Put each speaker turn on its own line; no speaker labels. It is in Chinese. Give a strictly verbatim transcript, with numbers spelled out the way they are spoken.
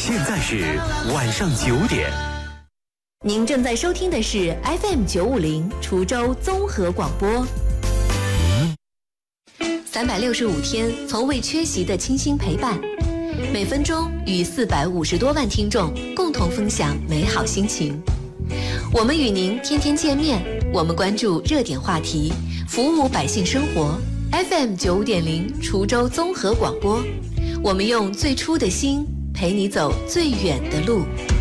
现在是晚上九点。
您正在收听的是 F M 九五零滁州综合广播。三百六十五天，从未缺席的清新陪伴，每分钟与四百五十多万听众共同分享美好心情。我们与您天天见面，我们关注热点话题，服务百姓生活。F M 九五点零滁州综合广播，我们用最初的心陪你走最远的路。